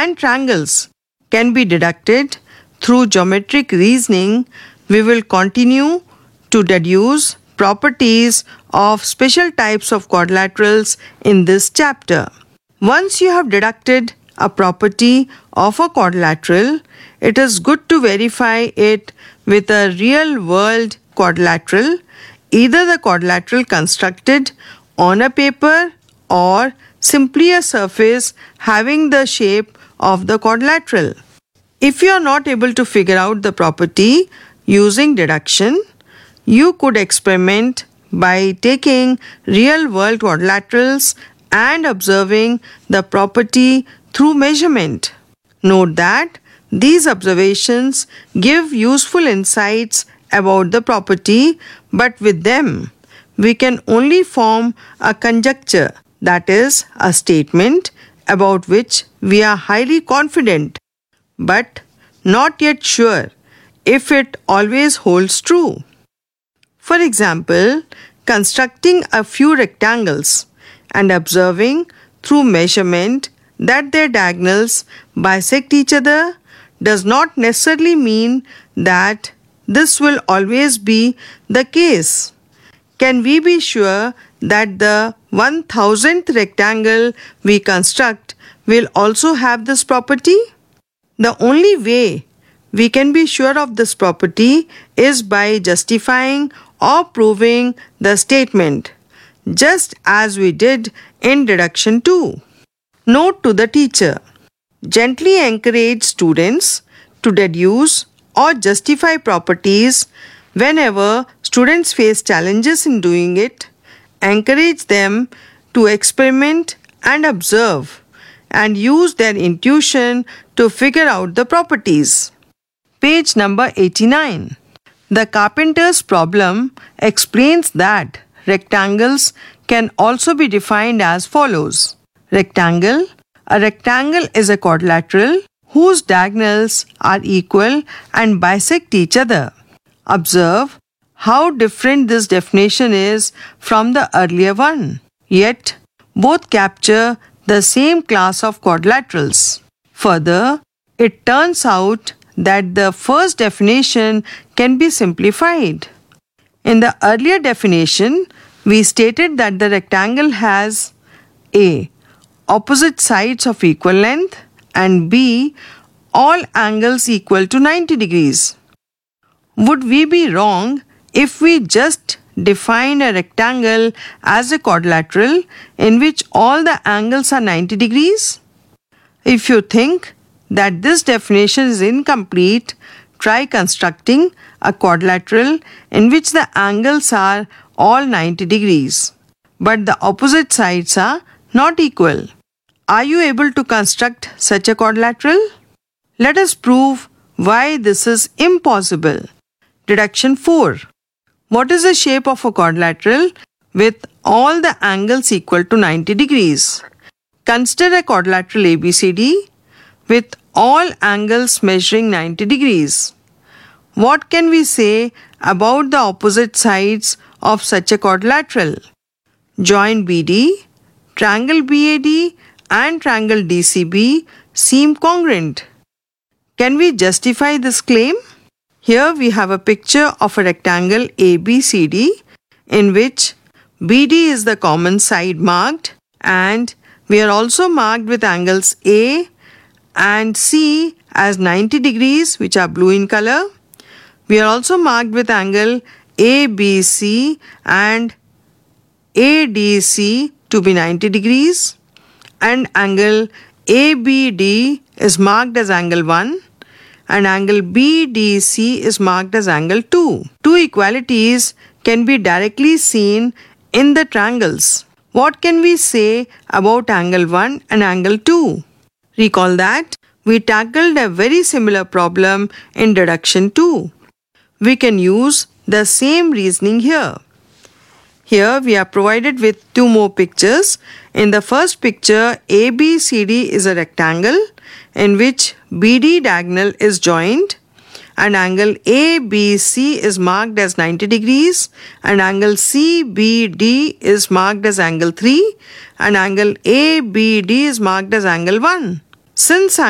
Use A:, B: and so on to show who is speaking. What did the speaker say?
A: and triangles can be deducted through geometric reasoning, we will continue to deduce properties of special types of quadrilaterals in this chapter. Once you have deducted a property of a quadrilateral, it is good to verify it with a real-world quadrilateral, either the quadrilateral constructed on a paper or simply a surface having the shape of the quadrilateral. If you are not able to figure out the property using deduction, you could experiment by taking real-world quadrilaterals and observing the property through measurement. Note that these observations give useful insights about the property, but with them, we can only form a conjecture, that is, a statement about which we are highly confident, but not yet sure if it always holds true. For example, constructing a few rectangles and observing through measurement that their diagonals bisect each other does not necessarily mean that this will always be the case. Can we be sure that the 1000th rectangle we construct will also have this property? The only way we can be sure of this property is by justifying or proving the statement, just as we did in deduction 2. Note to the teacher: gently encourage students to deduce or justify properties whenever students face challenges in doing it. Encourage them to experiment and observe and use their intuition to figure out the properties. Page number 89. The carpenter's problem explains that rectangles can also be defined as follows. Rectangle. A rectangle is a quadrilateral whose diagonals are equal and bisect each other. Observe how different this definition is from the earlier one, yet both capture the same class of quadrilaterals. Further, it turns out that the first definition can be simplified. In the earlier definition, we stated that the rectangle has A. opposite sides of equal length and B. all angles equal to 90 degrees. Would we be wrong if we just define a rectangle as a quadrilateral in which all the angles are 90 degrees? If you think that this definition is incomplete, try constructing a quadrilateral in which the angles are all 90 degrees, but the opposite sides are not equal. Are you able to construct such a quadrilateral? Let us prove why this is impossible. Deduction 4. What is the shape of a quadrilateral with all the angles equal to 90 degrees? Consider a quadrilateral ABCD with all angles measuring 90 degrees. What can we say about the opposite sides of such a quadrilateral? Join BD, triangle BAD and triangle DCB seem congruent. Can we justify this claim? Here we have a picture of a rectangle ABCD in which BD is the common side marked, and we are also marked with angles A and C as 90 degrees, which are blue in color. We are also marked with angle ABC and ADC to be 90 degrees, and angle ABD is marked as angle 1 and angle BDC is marked as angle 2. Two equalities can be directly seen in the triangles. What can we say about angle 1 and angle 2? Recall that we tackled a very similar problem in deduction 2. We can use the same reasoning here. Here we are provided with two more pictures. In the first picture, ABCD is a rectangle in which BD diagonal is joined, and angle ABC is marked as 90 degrees, and angle CBD is marked as angle 3, and angle ABD is marked as angle 1. Since